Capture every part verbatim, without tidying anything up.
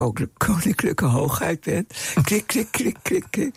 ook koninklijke hoogheid ben. Klik, klik, klik, klik, klik.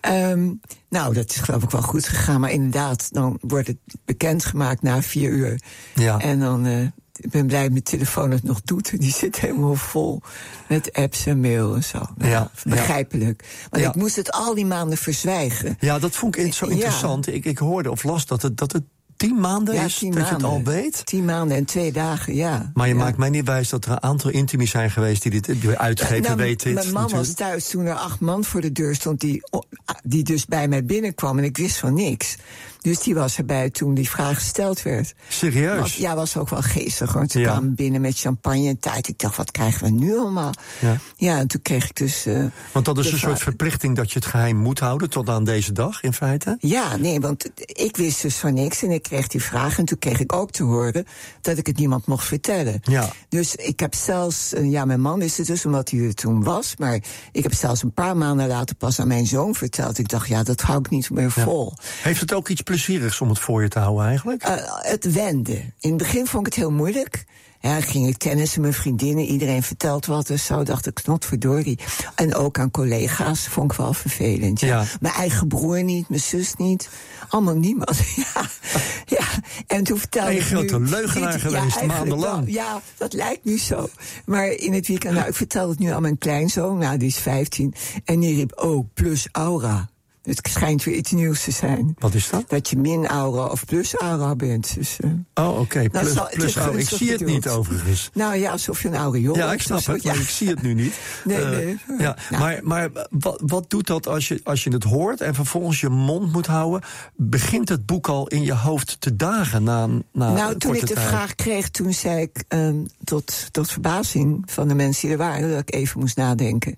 Um, nou, dat is geloof ik wel goed gegaan. Maar inderdaad, dan wordt het bekendgemaakt na vier uur. Ja. En dan... Uh, ik ben blij dat mijn telefoon het nog doet. Die zit helemaal vol met apps en mail en zo. Nou, ja, begrijpelijk. Want ja. ik moest het al die maanden verzwijgen. Ja, dat vond ik zo interessant. Ja. Ik, ik hoorde of las dat het, dat het tien maanden ja, is tien dat maanden. Je het al weet. Tien maanden en twee dagen, ja. Maar je ja. maakt mij niet wijs dat er een aantal intimies zijn geweest... die dit die uitgeven, nou, weet dit. Mijn man natuurlijk. was thuis toen er acht man voor de deur stond... Die, die dus bij mij binnenkwam en ik wist van niks. Dus die was erbij toen die vraag gesteld werd. Serieus? Was, ja, was ook wel geestig. Want ze ja. kwamen binnen met champagne en taart. Ik dacht, wat krijgen we nu allemaal? Ja, ja en toen kreeg ik dus... Uh, want dat is een soort verplichting dat je het geheim moet houden... tot aan deze dag, in feite? Ja, nee, want ik wist dus van niks en ik kreeg die vraag... en toen kreeg ik ook te horen dat ik het niemand mocht vertellen. Ja. Dus ik heb zelfs... Uh, ja, mijn man wist het dus, omdat hij er toen was... maar ik heb zelfs een paar maanden later pas aan mijn zoon verteld. Ik dacht, ja, dat hou ik niet meer vol. Ja. Heeft het ook iets plezierigs om het voor je te houden eigenlijk? Uh, het wenden. In het begin vond ik het heel moeilijk. Ja, ging ik tennissen, mijn vriendinnen, iedereen vertelt wat en zo, dacht ik, knotverdorie. En ook aan collega's, vond ik wel vervelend. Ja. Ja. Mijn eigen broer niet, mijn zus niet, allemaal niemand. Ja, ja. En toen vertelde ik nu... Een grote leugenaar dit, geweest, ja, maandenlang. Wel, ja, dat lijkt nu zo. Maar in het weekend, nou, ik vertel het nu aan mijn kleinzoon, nou, die is vijftien, en die riep, oh, plus aura. Het schijnt weer iets nieuws te zijn. Wat is dat? Dat je min-aura of plus-aura bent. Dus, uh, oh, oké. Okay. Nou, plus, plus aura. Ik zie het niet overigens. Nou ja, alsof je een aureool Ja, ik snap het, maar ja. ik zie het nu niet. Nee, uh, nee. Ja. Nou. Maar, maar wat, wat doet dat als je, als je het hoort en vervolgens je mond moet houden? Begint het boek al in je hoofd te dagen na, na Nou, toen ik de tijd? vraag kreeg, toen zei ik um, tot, tot verbazing van de mensen die er waren... dat ik even moest nadenken.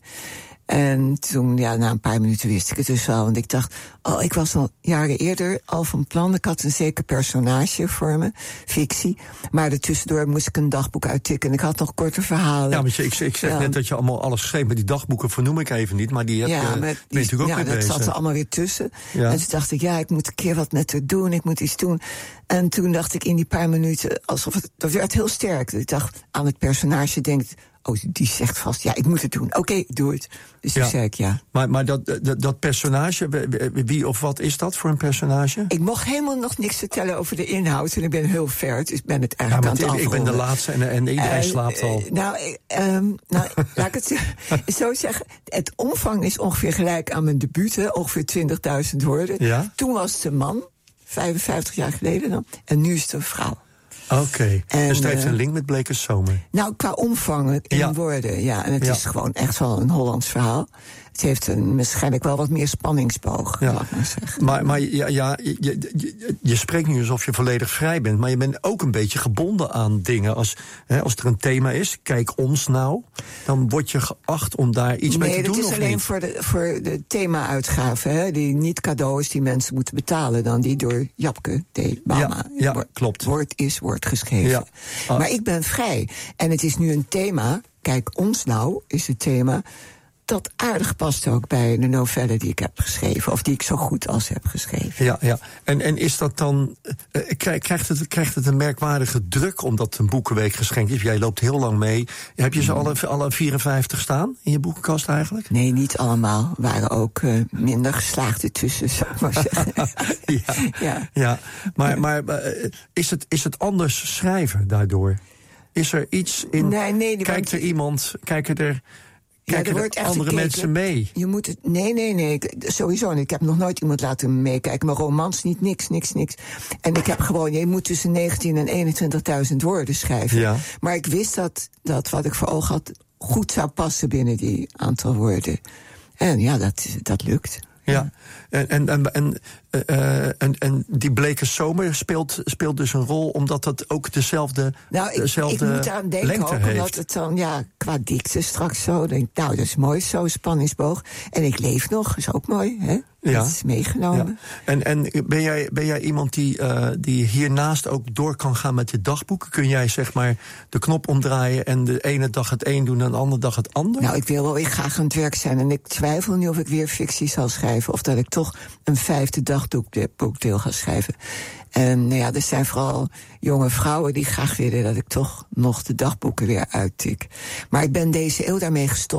En toen, ja, na een paar minuten wist ik het dus wel. Want ik dacht, oh, ik was al jaren eerder al van plan. Ik had een zeker personage voor me, fictie. Maar ertussendoor moest ik een dagboek uittikken. En ik had nog korte verhalen. Ja, want je, ik, ik zeg ja. net dat je allemaal alles schreef. Maar die dagboeken vernoem ik even niet. Maar die heb ja, je die, natuurlijk ook ja, weer dat bezig. zat er allemaal weer tussen. Ja. En toen dacht ik, ja, ik moet een keer wat met haar doen. Ik moet iets doen. En toen dacht ik in die paar minuten, alsof het, dat werd heel sterk. Ik dacht, aan het personage denkt... Oh, die zegt vast, ja, ik moet het doen. Oké, okay, doe het. Dus toen ja. zei ik ja. Maar, maar dat, dat, dat personage, wie of wat is dat voor een personage? Ik mocht helemaal nog niks vertellen over de inhoud. En ik ben heel ver, dus ik ben het eigenlijk ja, aan het afronden. Ik ben de laatste en, en iedereen uh, slaapt al. Uh, nou, um, nou laat ik het zo zeggen. Het omvang is ongeveer gelijk aan mijn debuut. Hè, ongeveer twintigduizend woorden. Ja? Toen was het een man, vijfenvijftig jaar geleden dan. En nu is het een vrouw. Oké, okay. Dus het heeft een link met Blekers Zomer. Nou, qua omvang in ja. woorden, ja. En het ja. is gewoon echt wel een Hollands verhaal. Het heeft een, waarschijnlijk wel wat meer spanningsboog, ja. laat maar zeggen. Maar, maar ja, ja, je, je, je spreekt nu alsof je volledig vrij bent... maar je bent ook een beetje gebonden aan dingen. Als, hè, als er een thema is, kijk ons nou... dan word je geacht om daar iets nee, mee te doen, of niet? Nee, dat is alleen voor de, voor de thema-uitgave, hè, die niet cadeaus die mensen moeten betalen... dan die door Japke de Bama ja, ja, woord, klopt. woord is, wordt geschreven. Ja. Ah. Maar ik ben vrij. En het is nu een thema, kijk ons nou, is het thema... dat aardig past ook bij de novelle die ik heb geschreven... of die ik zo goed als heb geschreven. Ja, ja. En, en is dat dan... Uh, krijgt, het, krijgt het een merkwaardige druk omdat een boekenweek geschenkt is? Jij loopt heel lang mee. Heb je ze alle, alle vierenvijftig staan in je boekenkast eigenlijk? Nee, niet allemaal. Er waren ook uh, minder geslaagde tussen, zou ik maar zeggen. ja, ja. ja, maar, maar uh, is, het, is het anders schrijven daardoor? Is er iets in... Nee, nee, kijkt er iemand... Kijken er... Kijken ja, er, er andere gekeken. mensen mee? Je moet het, nee, nee, nee, sowieso niet. Ik heb nog nooit iemand laten meekijken. Maar romans niet, niks, niks, niks. En ik heb gewoon, je moet tussen negentien en eenentwintigduizend woorden schrijven. Ja. Maar ik wist dat, dat wat ik voor ogen had goed zou passen binnen die aantal woorden. En ja, dat, dat lukt. Ja, en, en, en, en, uh, en, en die Blekers Zomer speelt, speelt dus een rol... omdat dat ook dezelfde nou, ik, dezelfde ik moet aan denken ook, heeft. Omdat het dan, ja, qua dikte straks zo... denk ik, nou, dat is mooi, zo spanningsboog. En ik leef nog, is ook mooi, hè? Ja. Dat is meegenomen. Ja. En, en ben, jij, ben jij iemand die, uh, die hiernaast ook door kan gaan met je dagboek? Kun jij zeg maar de knop omdraaien en de ene dag het een doen... en de andere dag het ander? Nou, ik wil wel weer graag aan het werk zijn. En ik twijfel nu of ik weer fictie zal schrijven... of dat ik toch een vijfde dagboekdeel ga schrijven. En nou ja, er zijn vooral jonge vrouwen die graag willen dat ik toch nog de dagboeken weer uittik. Maar ik ben deze eeuw daarmee gestopt.